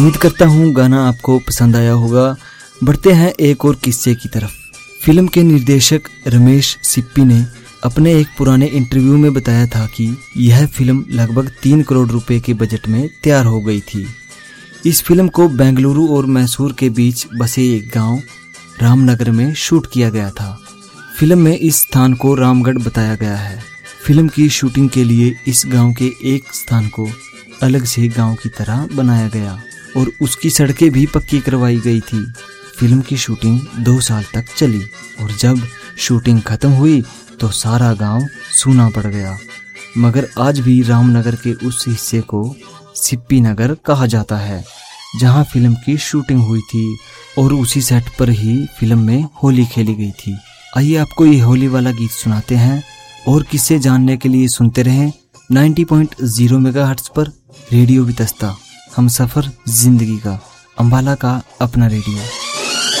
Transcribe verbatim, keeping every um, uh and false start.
उम्मीद करता हूँ गाना आपको पसंद आया होगा। बढ़ते हैं एक और किस्से की तरफ। फिल्म के निर्देशक रमेश सिप्पी ने अपने एक पुराने इंटरव्यू में बताया था कि यह फिल्म लगभग तीन करोड़ रुपए के बजट में तैयार हो गई थी। इस फिल्म को बेंगलुरु और मैसूर के बीच बसे एक गांव रामनगर में शूट किया गया था। फिल्म में इस स्थान को रामगढ़ बताया गया है। फिल्म की शूटिंग के लिए इस गांव के एक स्थान को अलग से गांव की तरह बनाया गया और उसकी सड़कें भी पक्की करवाई गई थी। फिल्म की शूटिंग दो साल तक चली और जब शूटिंग खत्म हुई तो सारा गांव सूना पड़ गया। मगर आज भी रामनगर के उस हिस्से को सिप्पी नगर कहा जाता है जहां फिल्म की शूटिंग हुई थी और उसी सेट पर ही फिल्म में होली खेली गई थी। आइए आपको ये होली वाला गीत सुनाते हैं और किस्से जानने के लिए सुनते रहें नब्बे पॉइंट ज़ीरो मेगाहर्ट्ज़ पर रेडियो वितस्ता, हम सफर जिंदगी का, अंबाला का अपना रेडियो।